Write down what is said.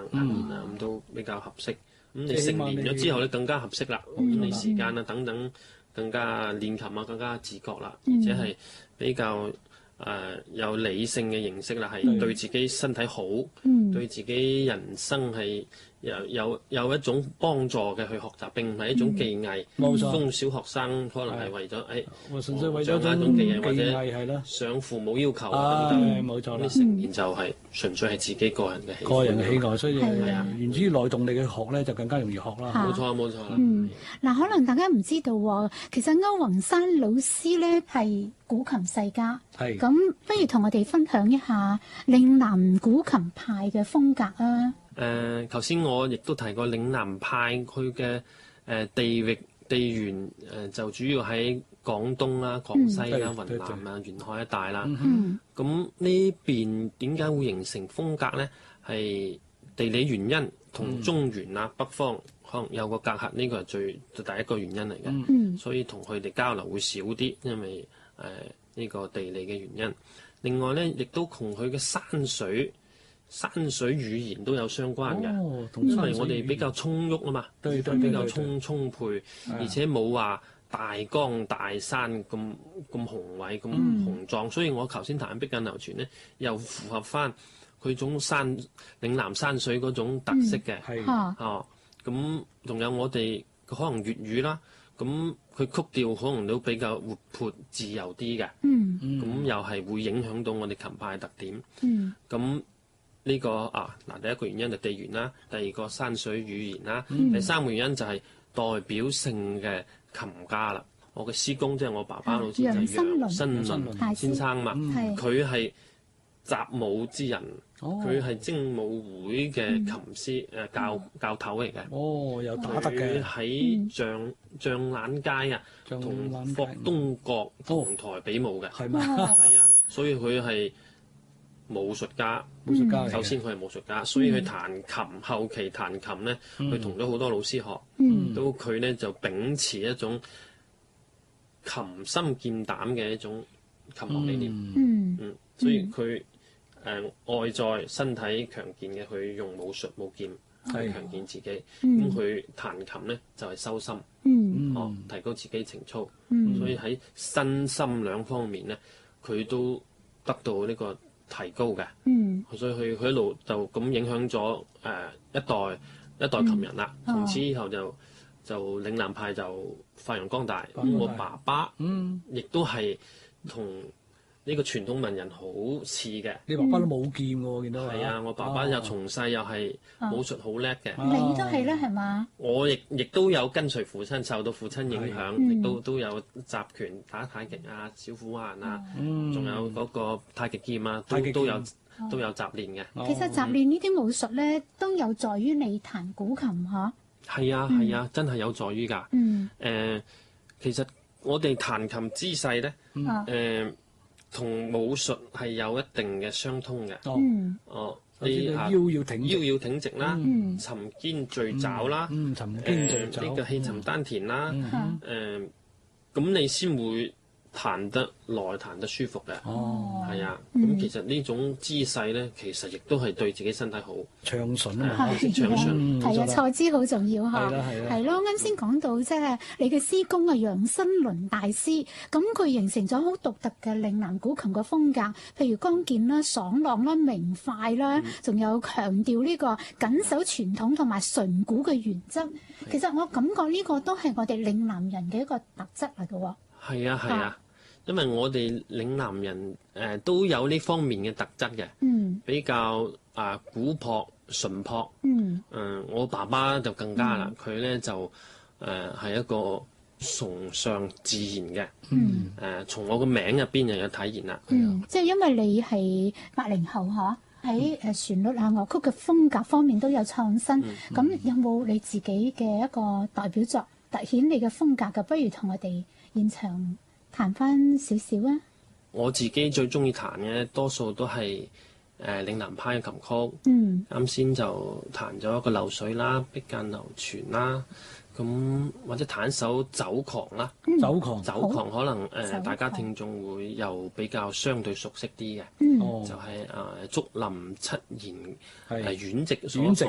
咁都比較合適。咁你成年咗之後咧更加合適啦，咁你時間啊等等更加練琴啊更加自覺啦，而且係比較有理性嘅認識啦，係對自己身體好，對自己人生係有一種幫助嘅去學習，並唔係一種技藝。中小學生可能係為咗純粹為咗掌握一種技藝或係啦， 上父母要求啊等等。 冇錯啦。 你成年就係純粹係自己個人嘅喜愛，所以源自於內動力嘅學咧，就更加容易學啦。 冇錯冇錯啦。 嗱，可能大家唔知道喎，其實歐宏山老師咧係古琴世家。咁不如同我哋分享一下嶺南古琴派嘅風格啊！ 頭先我亦都提過嶺南派佢嘅地緣就主要喺廣東啦、廣西啦、雲南啊、沿海一帶啦。咁呢邊點解會形成風格呢？係地理原因同中原啊、北方可能有個隔閡，呢個係第一個原因嚟嘅。所以同佢哋交流會少啲，因為呢個地理嘅原因。另外呢，亦都同佢嘅山水語言都有相關嘅，因為我哋比較充裕啊嘛，比較充沛，而且冇話大江大山咁宏偉、咁雄壯，所以我頭先彈碧滘流泉呢，又符合翻佢種嶺南山水嗰種特色嘅。咁仲有我哋可能粵語啦，咁佢曲調可能都比較活潑自由啲嘅，咁又係會影響到我哋琴派嘅特點。咁呢個第一個原因就地緣啦，第二個山水語言啦，第三個原因就係代表性嘅琴家啦。我嘅師公即係我爸爸老師就係楊新倫先生嘛，佢係習武之人，佢係精武會嘅琴師教頭嚟嘅。 又打得嘅。 喺象欄街啊，同霍東閣同台比武嘅。 係嘛？ 係啊，所以佢係武術家。首先佢係武術家，所以佢彈琴後期彈琴咧，佢同咗好多老師學，都佢咧就秉持一種琴心劍膽嘅一種琴樂理念。所以佢外在身體強健嘅，佢用武術武劍去強健自己。咁佢彈琴咧就係修心，提高自己情操。所以喺身心兩方面咧，佢都得到呢個提高嘅。所以佢一路就咁影響咗一代琴人啦。從此以後就嶺南派就發揚光大。我爸爸亦都係同呢個傳統文人好似嘅。 你爸爸都冇劍嘅喎，見到係啊，我爸爸又從細又係武術好叻嘅。 你都係啦，係嘛？ 我亦都有跟隨父親，受到父親影響，亦都有習拳、打太極啊、小虎環啊，仲有嗰個太極劍啊，都有習練嘅。 其實習練呢啲武術咧，都有助於你彈古琴嚇。 係啊，真係有助於㗎。其實我哋彈琴姿勢咧，同武術係有一定嘅相通嘅。你腰要挺直啦，沉肩聚爪啦，呢個氣沉丹田啦，咁你先會彈得耐，彈得舒服嘅。係啊，咁其實呢種姿勢咧，其實亦都係對自己身體好， 暢順啊嘛， 暢順。 係啊，坐姿好重要嚇。 係咯，啱先講到即係你嘅師公啊，楊新倫大師，咁佢形成咗好獨特嘅嶺南古琴嘅風格，譬如剛健啦、爽朗啦、明快啦，仲有強調呢個緊守傳統同埋純古嘅原則。其實我感覺呢個都係我哋嶺南人嘅一個特質嚟嘅喎。 係啊，因為我哋嶺南人都有呢方面嘅特質嘅，比較古樸純樸。我爸爸就更加啦，佢咧就係一個崇尚自然嘅。從我個名入邊又有體現啦。 即係因為你係80後嚇，喺旋律啊、樂曲嘅風格方面都有創新。咁有冇你自己嘅一個代表作凸顯你嘅風格嘅？不如同我哋現場彈翻少少啊！ 我自己最中意彈嘅多數都係嶺南派嘅琴曲。啱先就彈咗一個流水啦、碧澗流泉啦，咁或者彈一首酒狂啦。酒狂可能大家聽眾會又比較相對熟悉啲嘅。就係竹林七賢阮籍所